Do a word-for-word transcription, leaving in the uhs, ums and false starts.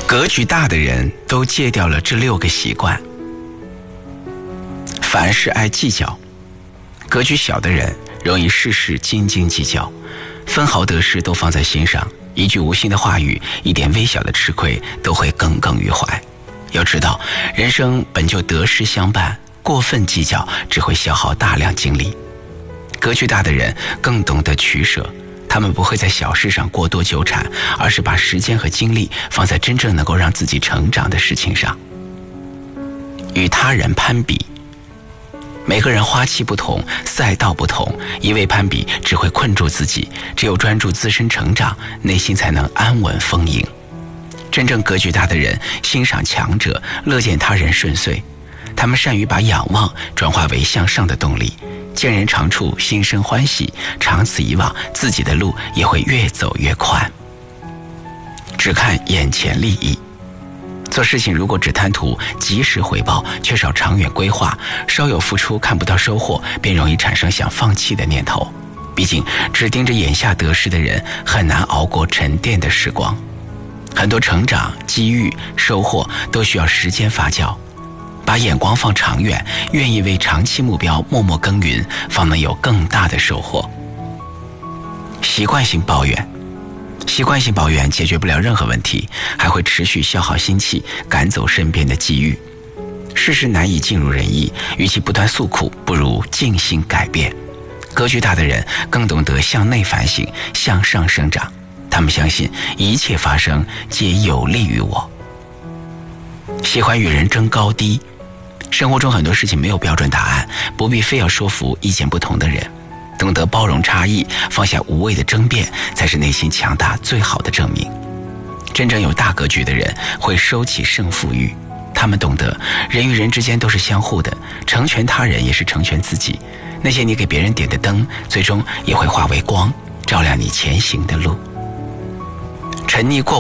格局大的人都戒掉了这六个习惯。凡事爱计较，格局小的人容易事事斤斤计较，分毫得失都放在心上，一句无心的话语，一点微小的吃亏都会耿耿于怀。要知道，人生本就得失相伴，过分计较只会消耗大量精力。格局大的人更懂得取舍，他们不会在小事上过多纠缠，而是把时间和精力放在真正能够让自己成长的事情上。与他人攀比，每个人花期不同，赛道不同，一味攀比只会困住自己，只有专注自身成长，内心才能安稳丰盈。真正格局大的人欣赏强者，乐见他人顺遂，他们善于把仰望转化为向上的动力，见人长处心生欢喜，长此以往，自己的路也会越走越宽。只看眼前利益，做事情如果只贪图及时回报，缺少长远规划，稍有付出看不到收获，便容易产生想放弃的念头。毕竟只盯着眼下得失的人，很难熬过沉淀的时光。很多成长、机遇、收获都需要时间发酵，把眼光放长远，愿意为长期目标默默耕耘，方能有更大的收获。习惯性抱怨，习惯性抱怨解决不了任何问题，还会持续消耗心气，赶走身边的机遇。事事难以尽如人意，与其不断诉苦，不如静心改变。格局大的人更懂得向内反省，向上生长。他们相信一切发生皆有利于我。喜欢与人争高低，生活中很多事情没有标准答案，不必非要说服意见不同的人。懂得包容差异，放下无谓的争辩，才是内心强大最好的证明。真正有大格局的人会收起胜负欲，他们懂得人与人之间都是相互的，成全他人也是成全自己。那些你给别人点的灯，最终也会化为光，照亮你前行的路。沉溺过